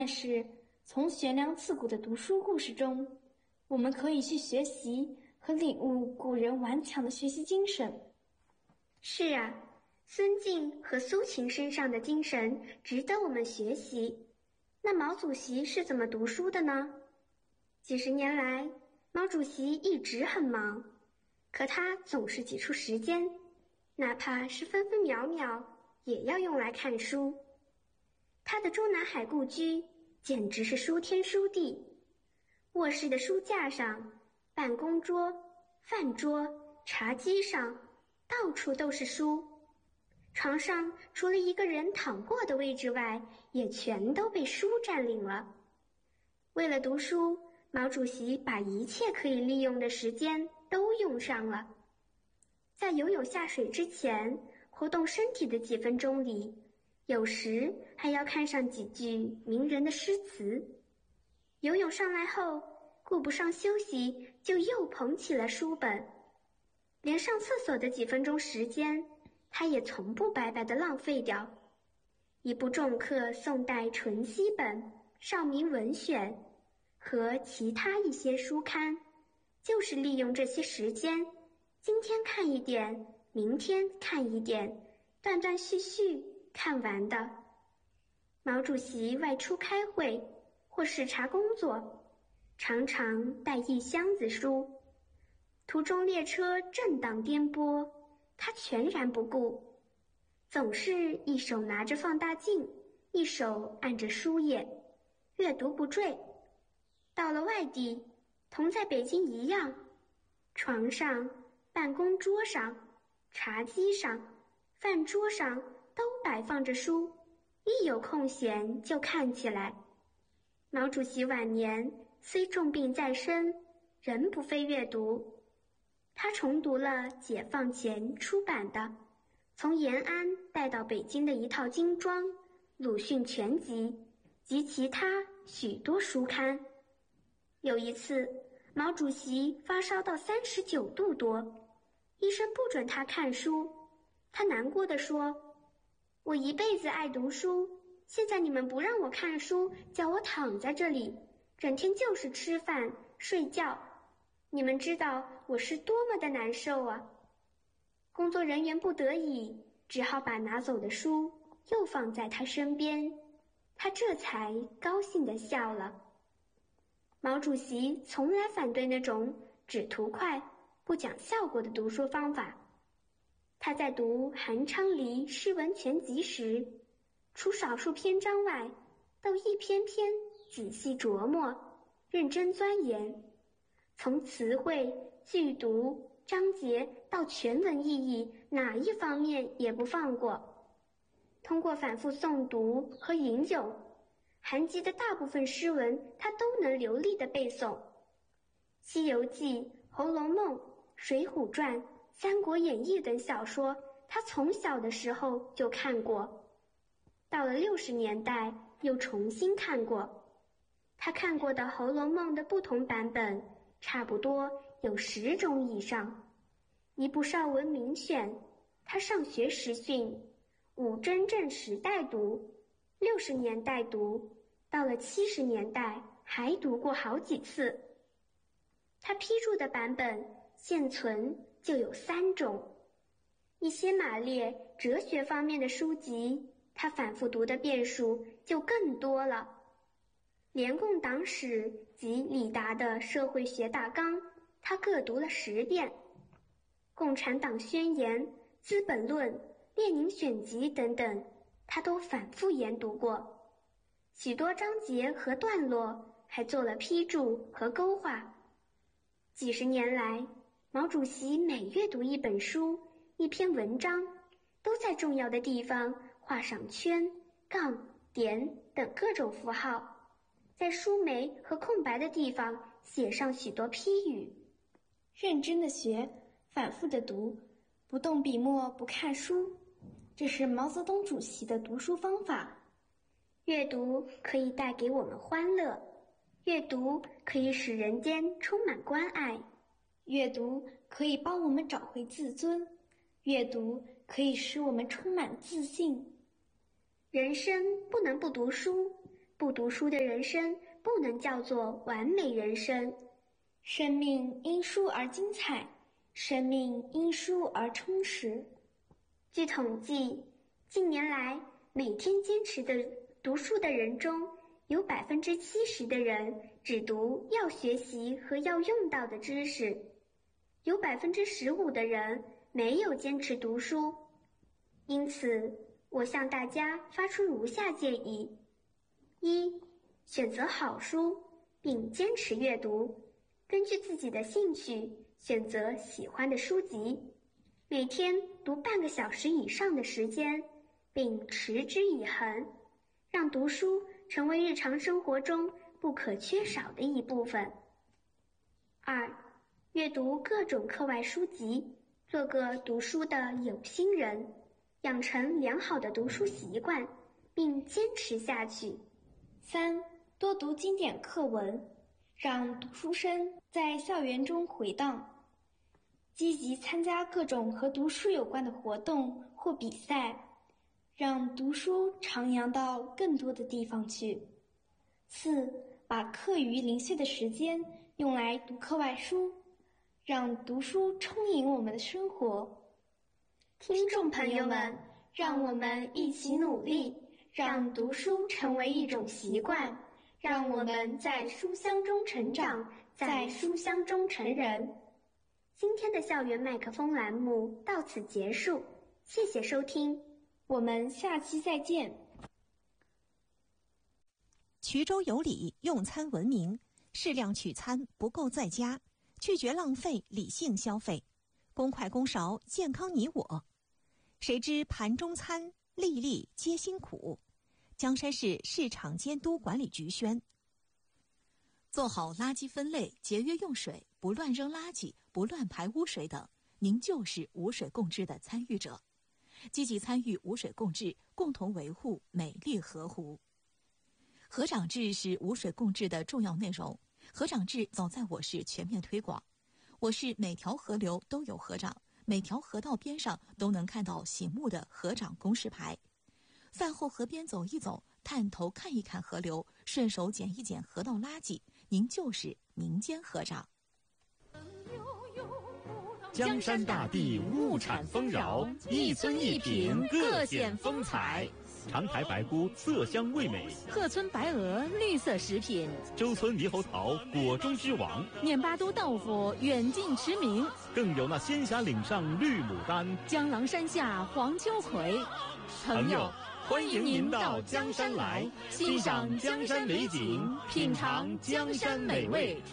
但是从悬梁刺股的读书故事中，我们可以去学习和领悟古人顽强的学习精神。 是啊，孙敬和苏秦身上的精神值得我们学习。那毛主席是怎么读书的呢？几十年来，毛主席一直很忙，可他总是挤出时间，哪怕是分分秒秒，也要用来看书。他的中南海故居简直是书天书地，卧室的书架上、办公桌、饭桌、茶几上，到处都是书。床上除了一个人躺过的位置外，也全都被书占领了。为了读书，毛主席把一切可以利用的时间都用上了。在游泳下水之前，活动身体的几分钟里，有时还要看上几句名人的诗词。游泳上来后，顾不上休息，就又捧起了书本。连上厕所的几分钟时间，他也从不白白地浪费掉。一部重刻宋代纯熙本《少民文选》和其他一些书刊，就是利用这些时间，今天看一点，明天看一点，断断续续看完的。毛主席外出开会或视察工作，常常带一箱子书，途中列车震荡颠簸，他全然不顾，总是一手拿着放大镜，一手按着书页，阅读不坠。到了外地，同在北京一样，床上、办公桌上、茶几上、饭桌上都摆放着书，一有空闲就看起来。毛主席晚年虽重病在身，仍不废阅读。他重读了解放前出版的从延安带到北京的一套精装、鲁迅全集及其他许多书刊。有一次，毛主席发烧到39度多，医生不准他看书。他难过地说：“我一辈子爱读书，现在你们不让我看书，叫我躺在这里，整天就是吃饭、睡觉。你们知道我是多么的难受啊！”工作人员不得已，只好把拿走的书又放在他身边，他这才高兴地笑了。毛主席从来反对那种只图快不讲效果的读书方法。他在读韩昌黎诗文全集时，除少数篇章外，都一篇篇仔细琢磨，认真钻研，从词汇、句读、章节到全文意义，哪一方面也不放过。通过反复诵读和吟诵，韩籍的大部分诗文他都能流利地背诵。《西游记》《红楼梦》《水浒传》《三国演义》等小说，他从小的时候就看过，到了60年代又重新看过。他看过的《红楼梦》的不同版本差不多有10种以上。一部少文名选，他上学时训，5真正时代读，60年代读，到了70年代还读过好几次。他批注的版本现存就有3种。一些马列哲学方面的书籍，他反复读的遍数就更多了。联共党史及李达的社会学大纲，他各读了10遍。共产党宣言、资本论、列宁选集等等，他都反复研读过。许多章节和段落还做了批注和勾画。几十年来，毛主席每阅读一本书、一篇文章，都在重要的地方画上圈、杠、点等各种符号，在书眉和空白的地方写上许多批语。 认真的学，反复的读，不动笔墨不看书，这是毛泽东主席的读书方法。 阅读可以带给我们欢乐，阅读可以使人间充满关爱， 阅读可以帮我们找回自尊，阅读可以使我们充满自信。 人生不能不读书， 不读书的人生不能叫做完美人生。 生命因书而精彩，生命因书而充实。 据统计，近年来每天坚持的读书的人中，有70%的人只读要学习和要用到的知识，有15%的人没有坚持读书。因此，我向大家发出如下建议：一、选择好书，并坚持阅读，根据自己的兴趣选择喜欢的书籍，每天读半个小时以上的时间，并持之以恒，让读书成为日常生活中不可缺少的一部分。二、阅读各种课外书籍，做个读书的有心人，养成良好的读书习惯，并坚持下去。 三、多读经典课文，让读书声在校园中回荡。积极参加各种和读书有关的活动或比赛，让读书徜徉到更多的地方去。四、把课余零碎的时间用来读课外书，让读书充盈我们的生活。 听众朋友们，让我们一起努力，让读书成为一种习惯，让我们在书香中成长，在书香中成人。今天的校园麦克风栏目到此结束，谢谢收听， 我们下期再见。 衢州有礼，用餐文明，适量取餐，不够在家，拒绝浪费，理性消费，公筷公勺，健康你我。谁知盘中餐，粒粒皆辛苦。江山市市场监督管理局宣。 做好垃圾分类，节约用水，不乱扔垃圾，不乱排污水等，您就是污水共治的参与者。积极参与污水共治，共同维护美丽河湖。河长制是污水共治的重要内容。河长制早在我市全面推广，我市每条河流都有河长，每条河道边上都能看到醒目的河长公示牌。饭后河边走一走，探头看一看河流，顺手捡一捡河道垃圾，您就是民间河长。 江山大地物产丰饶，一村一品各显风采。长台白菇色香味美， 鹤村白鹅绿色食品， 周村猕猴桃果中之王， 念巴都豆腐远近驰名， 更有那仙霞岭上绿牡丹， 江郎山下黄秋葵。 朋友，欢迎您到江山来，欣赏江山美景，品尝江山美味。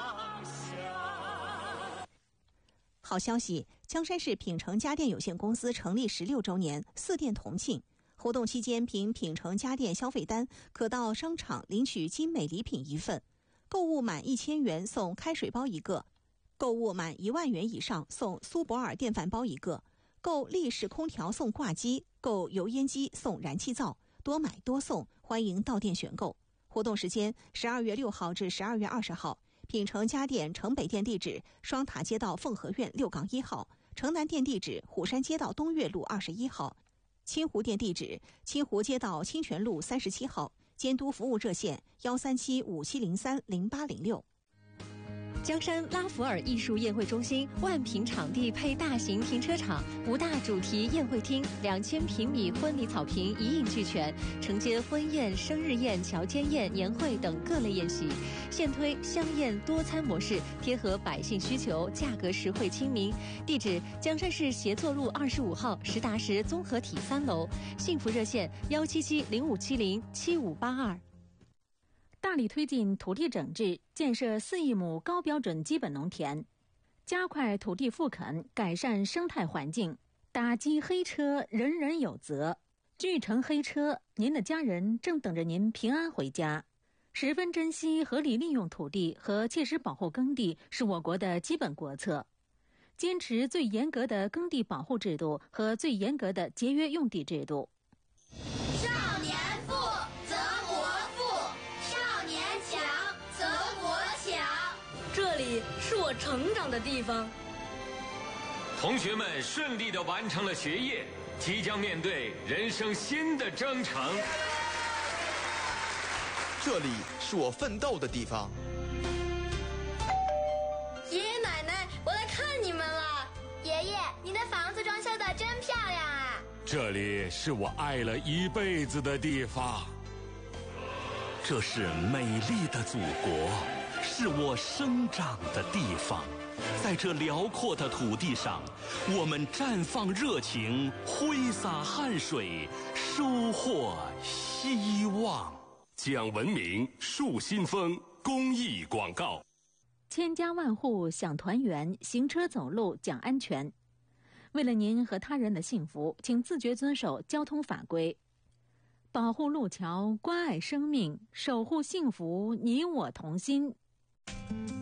好消息，江山市品城家电有限公司成立16周年，4店同庆。活动期间，凭品城家电消费单，可到商场领取精美礼品1份，购物满1000元送开水包1个，购物满1万元以上送苏泊尔电饭煲1个，购立式空调送挂机，购油烟机送燃气灶，多买多送，欢迎到店选购。活动时间12月6号至12月20号。品城家电城北店地址双塔街道凤和苑6-1号，城南店地址虎山街道东岳路21号，清湖店地址清湖街道清泉路37号。监督服务热线13757030806。 江山拉弗尔艺术宴会中心万平场地配大型停车场，5大主题宴会厅，2000平米婚礼草坪一应俱全，承接婚宴、生日宴、乔间宴、年会等各类宴席。现推香宴多餐模式，贴合百姓需求，价格实惠亲民。地址：江山市协作路25号实达实综合体3楼。幸福热线17705707582。 大力推进土地整治，建设4亿亩高标准基本农田，加快土地复垦，改善生态环境，打击黑车，人人有责。巨城黑车，您的家人正等着您平安回家。十分珍惜合理利用土地和切实保护耕地是我国的基本国策，坚持最严格的耕地保护制度和最严格的节约用地制度。 少年富则国富，少年强则国强。 这里是我成长的地方。 同学们顺利地完成了学业，即将面对人生新的征程。 这里是我奋斗的地方。 爷爷奶奶，我来看你们了。 爷爷，你的房子装修的真漂亮啊！ 这里是我爱了一辈子的地方。 这是美丽的祖国，是我生长的地方。在这辽阔的土地上，我们绽放热情，挥洒汗水，收获希望。 讲文明树新风公益广告。 千家万户享团圆，行车走路讲安全。为了您和他人的幸福，请自觉遵守交通法规，保护路桥，关爱生命，守护幸福，你我同心。